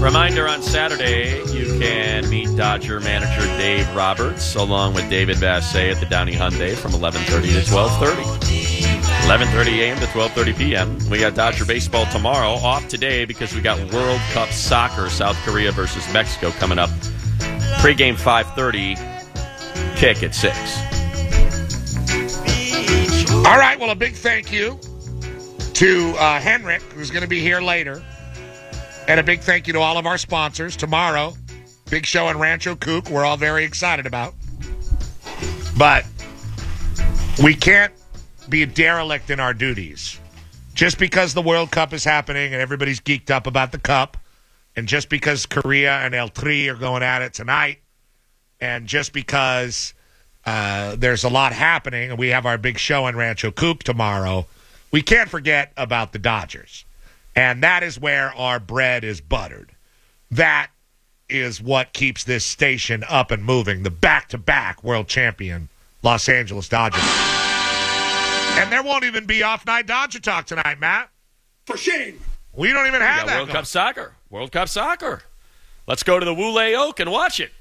Reminder on Saturday, you can meet Dodger manager Dave Roberts along with David Vassay at the Downey Hyundai from 11:30 to 12:30. 11:30 a.m. to 12:30 p.m. We got Dodger baseball tomorrow, off today because we got World Cup soccer, South Korea versus Mexico coming up. Pre-game 5:30, kick at 6. All right, well, a big thank you to Henrik, who's going to be here later. And a big thank you to all of our sponsors. Tomorrow, big show in Rancho Cucamonga we're all very excited about. But we can't be a derelict in our duties. Just because the World Cup is happening and everybody's geeked up about the Cup, and just because Korea and El Tri are going at it tonight, and just because there's a lot happening and we have our big show in Rancho Cucamonga tomorrow, we can't forget about the Dodgers. And that is where our bread is buttered. That is what keeps this station up and moving. The back-to-back world champion Los Angeles Dodgers. And there won't even be off-night Dodger talk tonight, Matt. For shame. We don't even have that. World Cup soccer. World Cup soccer. Let's go to the Woolay Oak and watch it.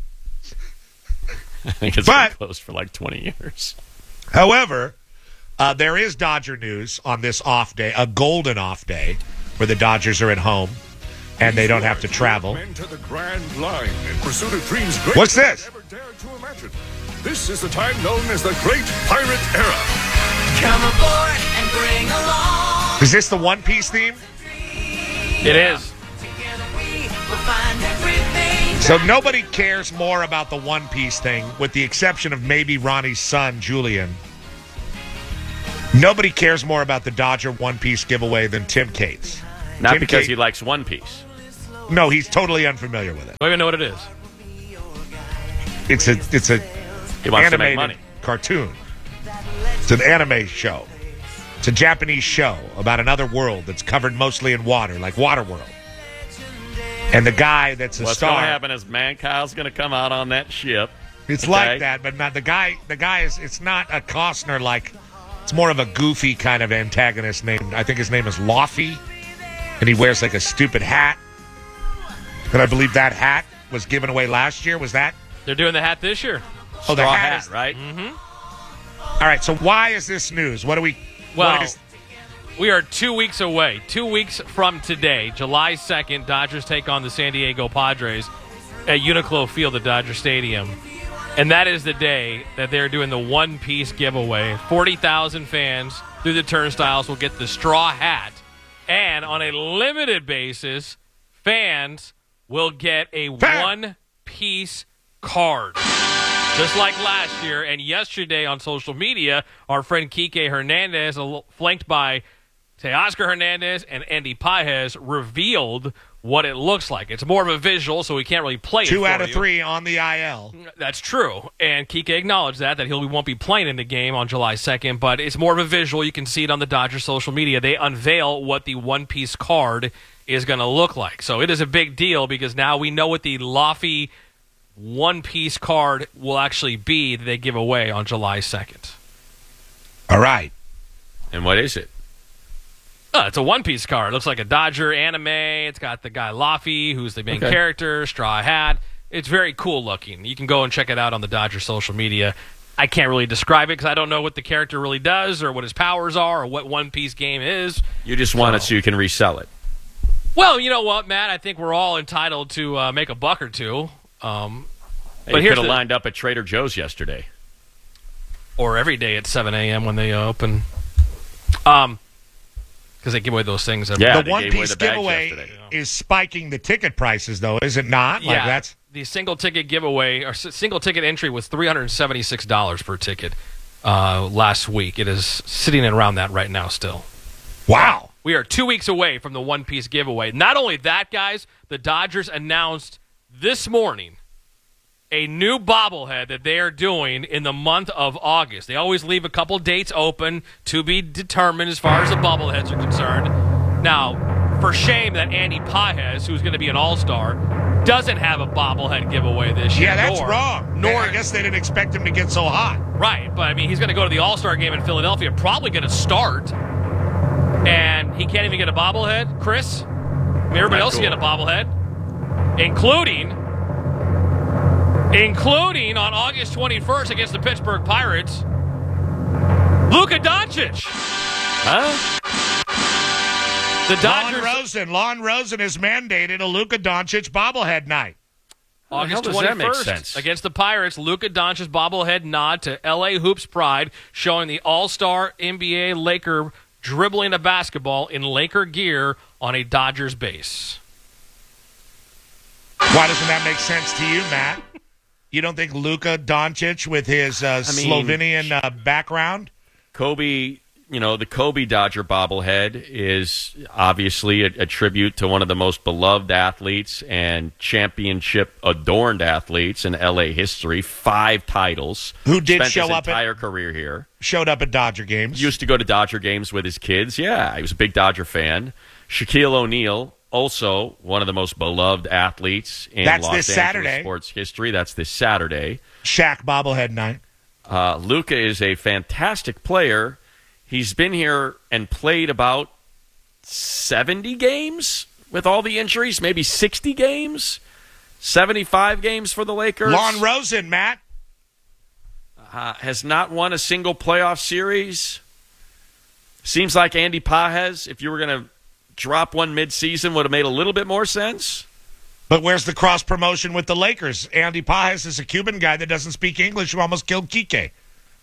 I think it's been closed for like 20 years. However, there is Dodger news on this off day, a golden off day, where the Dodgers are at home and they don't have to travel. To the grand line in pursuit of dreams What's this? never dared to imagine. This is the time known as the Great Pirate Era. Come aboard and bring along. Is this the One Piece theme? It is. Together we will find everything. So nobody cares more about the One Piece thing, with the exception of maybe Ronnie's son, Julian. Nobody cares more about the Dodger One Piece giveaway than Tim Cates. Not Tim because Cates, he likes One Piece. No, he's totally unfamiliar with it. Don't even know what it is. It's a He wants to make animated money. cartoon. It's an anime show. It's a Japanese show about another world that's covered mostly in water, like Waterworld. And the guy that's a What's star. going to happen is Kyle's going to come out on that ship. It's Okay. like that, but not the guy. The guy is. It's not a Costner like. It's more of a goofy kind of antagonist named. I think his name is Luffy, and he wears like a stupid hat. And I believe that hat was given away last year. Was that? They're doing the hat this year. Oh, the Straw hat hat, is right? All right. So why is this news? What do we? Well, what is, we are 2 weeks away. 2 weeks from today, July 2nd, Dodgers take on the San Diego Padres at Uniqlo Field at Dodger Stadium. And that is the day that they're doing the One Piece giveaway. 40,000 fans through the turnstiles will get the straw hat. And on a limited basis, fans will get a One Piece card. Just like last year and yesterday on social media, our friend Kike Hernandez, flanked by Teoscar Hernandez and Andy Pajes, revealed what it looks like. It's more of a visual, so we can't really play it for you. 2 out of 3 on the IL. That's true. And Kike acknowledged that he won't be playing in the game on July 2nd, but it's more of a visual. You can see it on the Dodgers social media. They unveil what the One Piece card is going to look like. So it is a big deal because now we know what the Luffy One Piece card will actually be that they give away on July 2nd. All right. And what is it? Oh, it's a One Piece card. It looks like a Dodger anime. It's got the guy Luffy, who's the main character, straw hat. It's very cool looking. You can go and check it out on the Dodger social media. I can't really describe it because I don't know what the character really does or what his powers are or what One Piece game is. You just want it so you can resell it. Well, you know what, Matt? I think we're all entitled to make a buck or two. But But you here's could have the- lined up at Trader Joe's yesterday. Or every day at 7 a.m. when they open. Because they give away those things. Yeah, The they One gave away Piece the bags giveaway yesterday. is spiking the ticket prices, though, is it not? Yeah, Like that's the single ticket giveaway or single ticket entry was $376 per ticket last week. It is sitting around that right now still. wow. We are 2 weeks away from the One Piece giveaway. Not only that, guys, the Dodgers announced this morning a new bobblehead that they are doing in the month of August. They always leave a couple dates open to be determined as far as the bobbleheads are concerned. Now, for shame that Andy Pajes, who's going to be an all-star, doesn't have a bobblehead giveaway this year. Yeah, that's wrong. Nor, I guess they didn't expect him to get so hot. right, but I mean, he's going to go to the All-Star game in Philadelphia, probably going to start, and he can't even get a bobblehead. Chris? I mean, everybody Not else cool. can get a bobblehead. including on August 21st against the Pittsburgh Pirates, Luka Doncic. Huh? The Dodgers. Lon Rosen has mandated a Luka Doncic bobblehead night. August How does that 21st make sense? against the Pirates, Luka Doncic bobblehead nod to LA Hoops pride, showing the All-Star NBA Laker dribbling a basketball in Laker gear on a Dodgers base. Why doesn't that make sense to you, Matt? You don't think Luka Doncic with his Slovenian background? Kobe, the Kobe Dodger bobblehead is obviously a tribute to one of the most beloved athletes and championship-adorned athletes in L.A. history. 5 titles. Who did Spent show his up entire career here. Showed up at Dodger games. Used to go to Dodger games with his kids. Yeah, he was a big Dodger fan. Shaquille O'Neal, also one of the most beloved athletes in That's Los this Angeles Saturday. sports history. That's this Saturday. Shaq bobblehead night. Luka is a fantastic player. He's been here and played about 70 games with all the injuries, maybe 60 games, 75 games for the Lakers. Lon Rosen, Matt. Has not won a single playoff series. Seems like Andy Pages, if you were going to drop one midseason, would have made a little bit more sense. But where's the cross promotion with the Lakers? Andy Pages is a Cuban guy that doesn't speak English who almost killed Kike.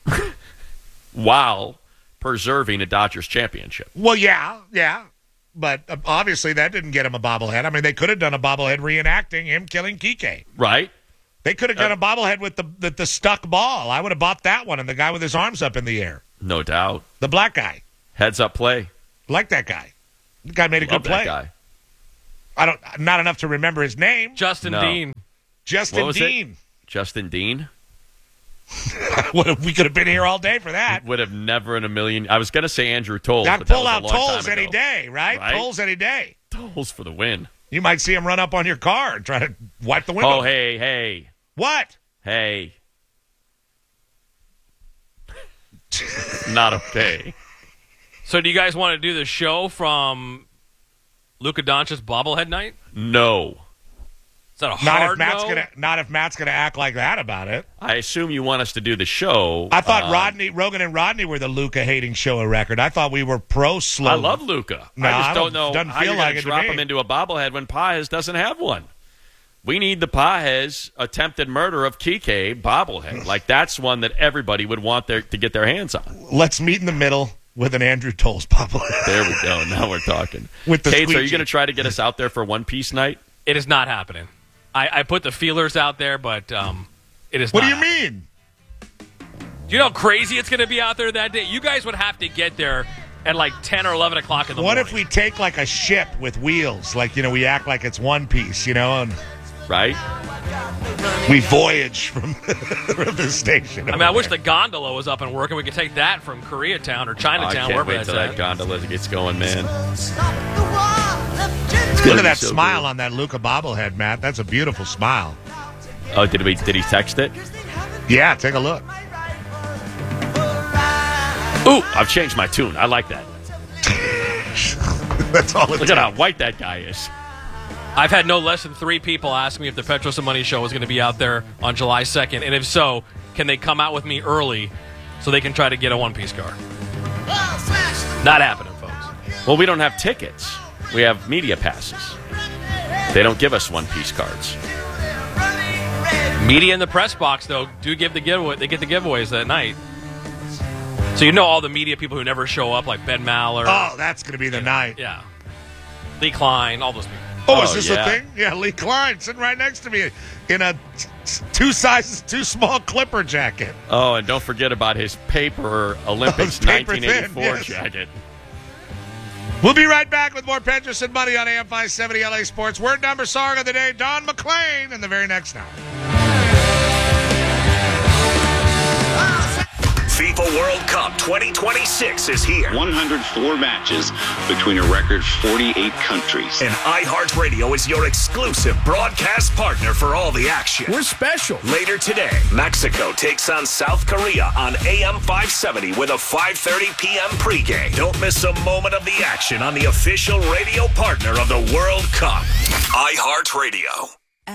While preserving a Dodgers championship. Well, yeah. But obviously that didn't get him a bobblehead. I mean, they could have done a bobblehead reenacting him killing Kike. Right. They could have done a bobblehead with the stuck ball. I would have bought that one and the guy with his arms up in the air. No doubt. The black guy. Heads up play. Like that guy. The guy made a Love good play. that guy. Not enough to remember his name. Justin No. Dean. Justin What was Dean. it? Justin Dean? We could have been here all day for that. Would have never in a million. I was going to say Andrew Tolles. I'd but that pull was a out long time tolls any ago. day, right? Right? Tolls any day. Tolles for the win. You might see him run up on your car and try to wipe the window. Oh, hey. What? Hey. Not okay. So do you guys want to do the show from Luka Doncic's bobblehead night? No. Is that a Not hard if Matt's no? gonna act like that about it. I assume you want us to do the show. I thought Rogan and Rodney were the Luka hating show of record. I thought we were pro slow. I love Luka. No, I just I don't know doesn't how feel you're going like to it to drop me. him into a bobblehead when Pages doesn't have one. We need the Pages attempted murder of Kike bobblehead. Like, that's one that everybody would want to get their hands on. Let's meet in the middle with an Andrew Tolles bobblehead. There we go. Now we're talking. With the Cates, are you squeegee. going to try to get us out there for One Piece night? It is not happening. I put the feelers out there, but it is What not do you happening. mean? Do you know how crazy it's going to be out there that day? You guys would have to get there at like 10 or 11 o'clock in the What morning. if we take like a ship with wheels? Like, we act like it's One Piece, and Right? we voyage from, from the station. I mean, I wish the gondola was up and working. We could take that from Koreatown or I Chinatown, can't wherever wait that's till that at. gondola gets going, man. Look be at that so smile good. on that Luka bobblehead, Matt. That's a beautiful smile. Oh, did he text it? Yeah, take a look. Ooh, I've changed my tune. I like that. That's all it Look at how white that guy is. I've had no less than 3 people ask me if the Petros and Money show is going to be out there on July 2nd. And if so, can they come out with me early so they can try to get a one-piece car? Not happening, folks. Well, we don't have tickets. We have media passes. They don't give us one-piece cards. Media in the press box, though, do give the giveaway. They get the giveaways that night. So all the media people who never show up, like Ben Maller. Oh, that's going to be the night. Yeah. Lee Klein, all those people. Oh, is Oh, this yeah. a thing? Yeah, Lee Klein sitting right next to me in a 2 sizes too small Clipper jacket. Oh, and don't forget about his paper Olympics paper thin, 1984 yes. jacket. We'll be right back with more Petros and Money on AM 570 LA Sports. Word number song of the day, Don McLean, in the very next hour. FIFA World Cup 2026 is here. 104 matches between a record 48 countries. And iHeartRadio is your exclusive broadcast partner for all the action. We're special. Later today, Mexico takes on South Korea on AM 570 with a 5:30 p.m. pregame. Don't miss a moment of the action on the official radio partner of the World Cup, iHeartRadio.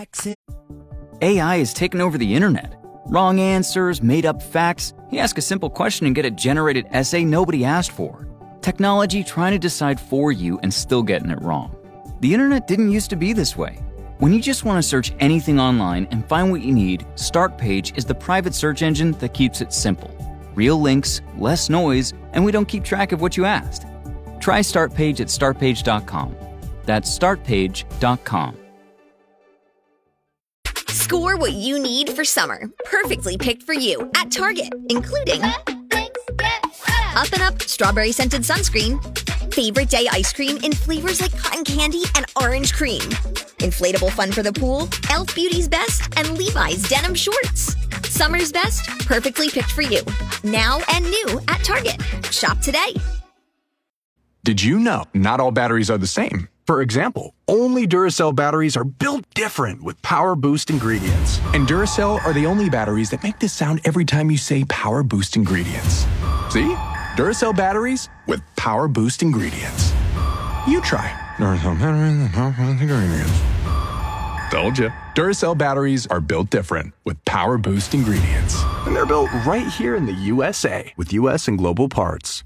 AI has taken over the internet. Wrong answers, made-up facts. You ask a simple question and get a generated essay nobody asked for. Technology trying to decide for you and still getting it wrong. The internet didn't used to be this way. When you just want to search anything online and find what you need, Startpage is the private search engine that keeps it simple. Real links, less noise, and we don't keep track of what you asked. Try Startpage at startpage.com. That's startpage.com. Score what you need for summer. Perfectly picked for you at Target, including Up and Up Strawberry Scented Sunscreen, Favorite Day Ice Cream in flavors like cotton candy and orange cream, Inflatable Fun for the Pool, Elf Beauty's Best, and Levi's Denim Shorts. Summer's best, perfectly picked for you. Now and new at Target. Shop today. Did you know not all batteries are the same? For example, only Duracell batteries are built different with Power Boost ingredients. And Duracell are the only batteries that make this sound every time you say Power Boost ingredients. See? Duracell batteries with Power Boost ingredients. You try. Duracell batteries with Power Boost ingredients. Told you. Duracell batteries are built different with Power Boost ingredients. And they're built right here in the USA with US and global parts.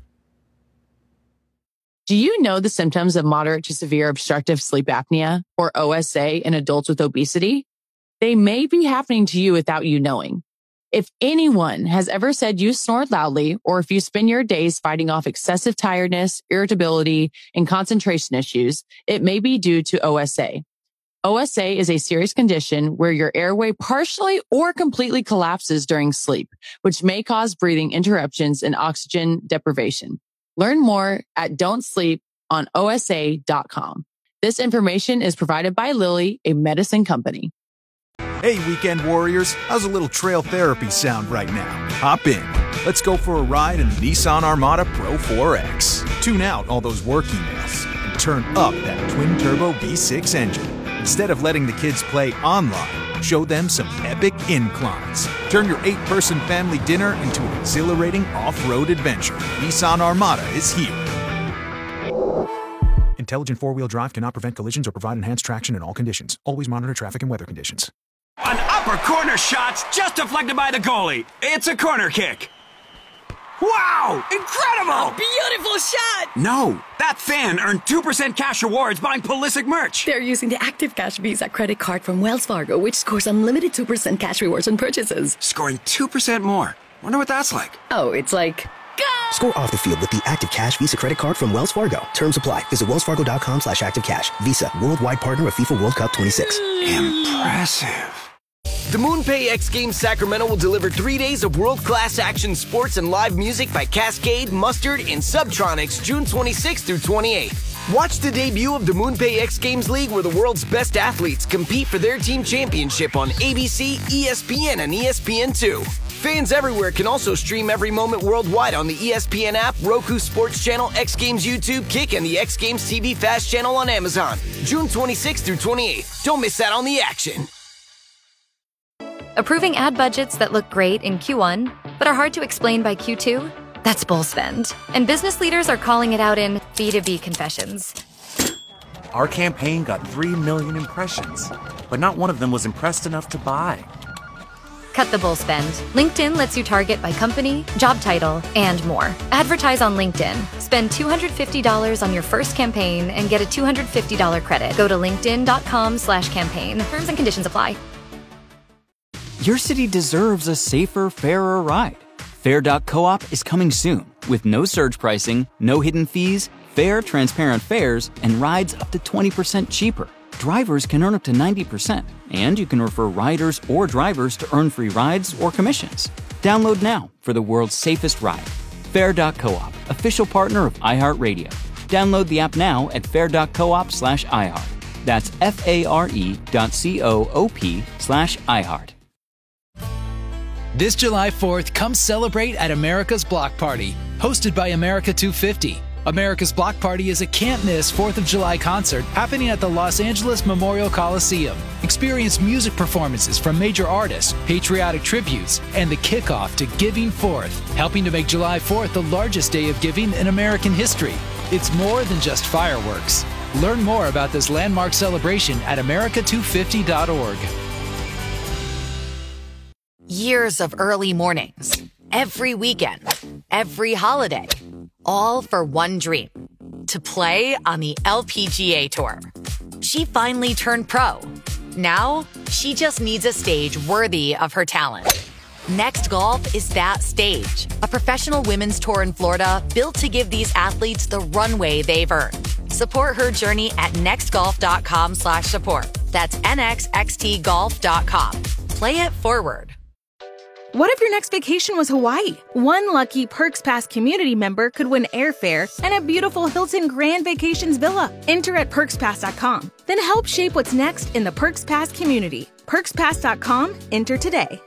Do you know the symptoms of moderate to severe obstructive sleep apnea, or OSA, in adults with obesity? They may be happening to you without you knowing. If anyone has ever said you snore loudly, or if you spend your days fighting off excessive tiredness, irritability, and concentration issues, it may be due to OSA. OSA is a serious condition where your airway partially or completely collapses during sleep, which may cause breathing interruptions and oxygen deprivation. Learn more at don'tsleeponosa.com. This information is provided by Lilly, a medicine company. Hey, weekend warriors, how's a little trail therapy sound right now? Hop in. Let's go for a ride in the Nissan Armada Pro 4X. Tune out all those work emails and turn up that twin-turbo V6 engine. Instead of letting the kids play online, show them some epic inclines. Turn your 8-person family dinner into an exhilarating off-road adventure. Nissan Armada is here. Intelligent four-wheel drive cannot prevent collisions or provide enhanced traction in all conditions. Always monitor traffic and weather conditions. An upper corner shot's just deflected by the goalie. It's a corner kick. Wow! Incredible! A beautiful shot! No, that fan earned 2% cash rewards buying Pulisic merch. They're using the Active Cash Visa credit card from Wells Fargo, which scores unlimited 2% cash rewards on purchases. Scoring 2% more. Wonder what that's like. Oh, it's like... Go! Score off the field with the Active Cash Visa credit card from Wells Fargo. Terms apply. Visit wellsfargo.com/activecash. Visa, worldwide partner of FIFA World Cup 26. Impressive. The MoonPay X Games Sacramento will deliver 3 days of world-class action sports and live music by Cascade, Mustard, and Subtronics June 26th through 28th. Watch the debut of the MoonPay X Games League, where the world's best athletes compete for their team championship on ABC, ESPN, and ESPN2. Fans everywhere can also stream every moment worldwide on the ESPN app, Roku Sports Channel, X Games YouTube, Kick, and the X Games TV Fast Channel on Amazon. June 26th through 28th. Don't miss out on the action. Approving ad budgets that look great in Q1, but are hard to explain by Q2? That's bull spend. And business leaders are calling it out in B2B confessions. Our campaign got 3 million impressions, but not one of them was impressed enough to buy. Cut the bull spend. LinkedIn lets you target by company, job title, and more. Advertise on LinkedIn. Spend $250 on your first campaign and get a $250 credit. Go to linkedin.com/campaign. Terms and conditions apply. Your city deserves a safer, fairer ride. Fair.coop is coming soon with no surge pricing, no hidden fees, fair, transparent fares, and rides up to 20% cheaper. Drivers can earn up to 90%, and you can refer riders or drivers to earn free rides or commissions. Download now for the world's safest ride. Fair.coop, official partner of iHeartRadio. Download the app now at fair.coop/iHeart. That's FARE.coop/iHeart. This July 4th, come celebrate at America's Block Party, hosted by America 250. America's Block Party is a can't-miss 4th of July concert happening at the Los Angeles Memorial Coliseum. Experience music performances from major artists, patriotic tributes, and the kickoff to Giving Fourth, helping to make July 4th the largest day of giving in American history. It's more than just fireworks. Learn more about this landmark celebration at america250.org. Years of early mornings, every weekend, every holiday, all for one dream, to play on the LPGA Tour. She finally turned pro. Now, she just needs a stage worthy of her talent. Next Golf is that stage, a professional women's tour in Florida built to give these athletes the runway they've earned. Support her journey at nextgolf.com/support. That's nxxtgolf.com. Play it forward. What if your next vacation was Hawaii? One lucky Perks Pass community member could win airfare and a beautiful Hilton Grand Vacations villa. Enter at perkspass.com. Then help shape what's next in the Perks Pass community. Perkspass.com. Enter today.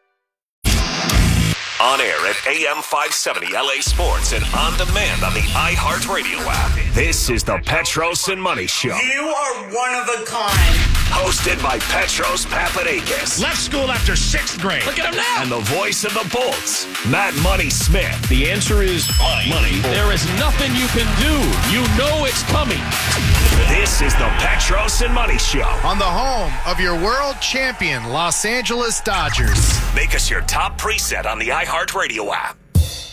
On air at AM 570 LA Sports and on demand on the iHeartRadio app. This is the Petros and Money Show. You are one of a kind. Hosted by Petros Papadakis. Left school after 6th grade. Look at him now. And the voice of the Bolts, Matt Money Smith. The answer is money. There is nothing you can do. You know it's coming. This is the Petros and Money Show. On the home of your world champion, Los Angeles Dodgers. Make us your top preset on the iHeartRadio app.